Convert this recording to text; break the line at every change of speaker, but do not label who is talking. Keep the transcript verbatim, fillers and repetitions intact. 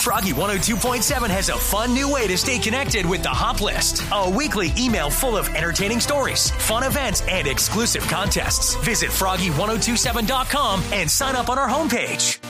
Froggy one oh two point seven has a fun new way to stay connected with the Hop List. A weekly email full of entertaining stories, fun events, and exclusive contests. Visit froggy ten twenty-seven dot com and sign up on our homepage.